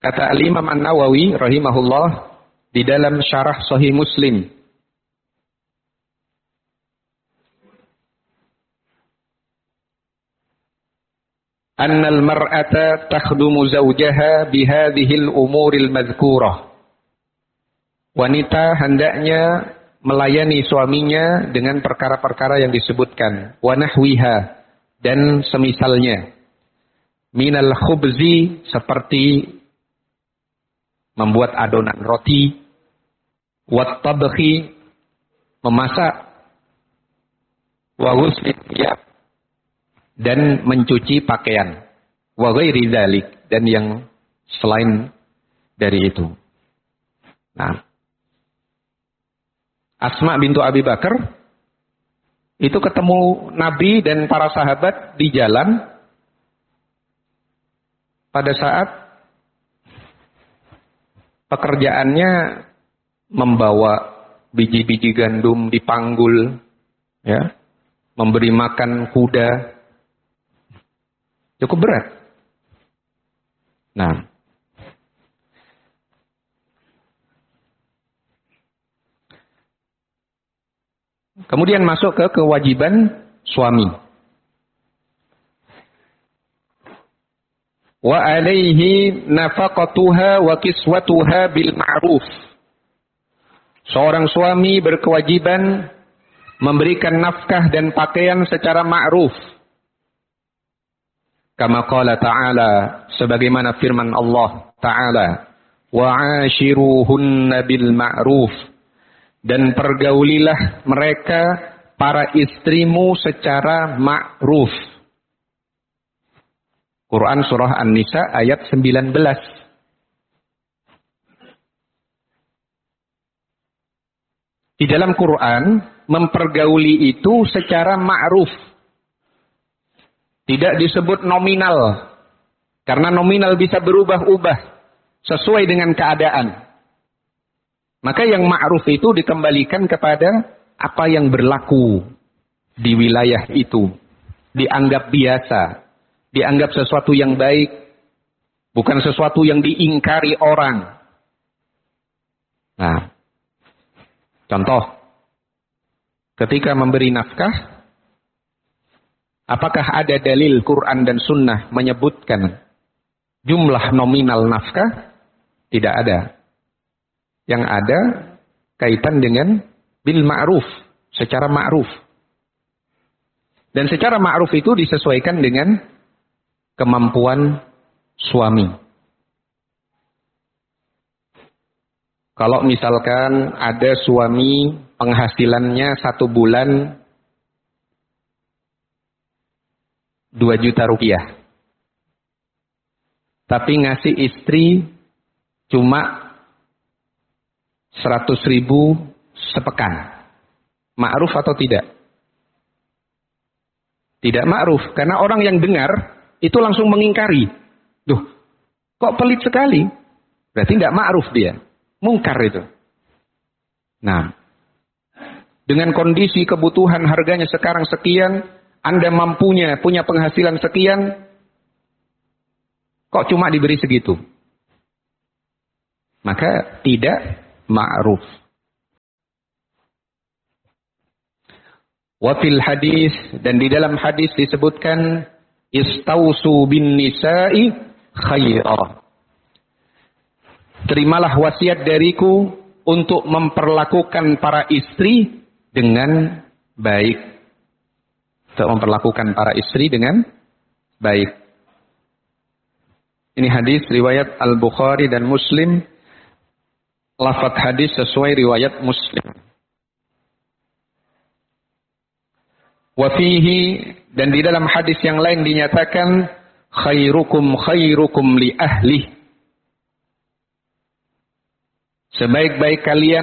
Kata Al-Imam An-Nawawi rahimahullah di dalam syarah Sahih Muslim, annal mar'ata takhdumu zawjaha bihadhil umuril madhkurah. Wanita hendaknya melayani suaminya dengan perkara-perkara yang disebutkan, wa nahwiha, dan semisalnya, minal khubzi, seperti membuat adonan roti, wat tabkhi, memasak, wa ghusli thiyab, dan mencuci pakaian, wa ghairi dzalik, dan yang selain dari itu. Nah, Asma bintu Abi Bakar itu ketemu Nabi dan para sahabat di jalan pada saat pekerjaannya membawa biji-biji gandum dipanggul, ya, memberi makan kuda. Cukup berat. Nah, kemudian masuk ke kewajiban suami. Wa alaihi nafaqatuha wa kiswatuha bil ma'ruf. Seorang suami berkewajiban memberikan nafkah dan pakaian secara ma'ruf. Kama qala ta'ala, sebagaimana firman Allah Ta'ala, wa 'ashiruhunna bil ma'ruf, dan pergaulilah mereka para istrimu secara ma'ruf. Quran surah An-Nisa ayat 19. Di dalam Quran mempergauli itu secara ma'ruf. Tidak disebut nominal, karena nominal bisa berubah-ubah sesuai dengan keadaan. Maka yang ma'ruf itu dikembalikan kepada apa yang berlaku di wilayah itu. Dianggap biasa, dianggap sesuatu yang baik, bukan sesuatu yang diingkari orang. Nah, contoh, ketika memberi nafkah, apakah ada dalil Quran dan Sunnah menyebutkan jumlah nominal nafkah? Tidak ada. Yang ada kaitan dengan bil ma'ruf, secara ma'ruf. Dan secara ma'ruf itu disesuaikan dengan kemampuan suami. Kalau misalkan ada suami penghasilannya 1 bulan 2 juta rupiah. Tapi ngasih istri cuma 100 ribu sepekan. Ma'ruf atau tidak? Tidak ma'ruf. Karena orang yang dengar itu langsung mengingkari. Duh, kok pelit sekali? Berarti tidak ma'ruf dia. Mungkar itu. Nah, dengan kondisi kebutuhan harganya sekarang sekian, Anda punya penghasilan sekian, kok cuma diberi segitu? Maka tidak ma'ruf. Wa fil hadis, dan di dalam hadis disebutkan, istausu bin nisa'i khaira. Terimalah wasiat dariku untuk memperlakukan para istri dengan baik. Untuk memperlakukan para istri dengan baik. Ini hadis riwayat Al-Bukhari dan Muslim. Lafaz hadis sesuai riwayat Muslim. Wa fihi, dan di dalam hadis yang lain dinyatakan, khairukum khairukum li ahli. Sebaik-baik kalian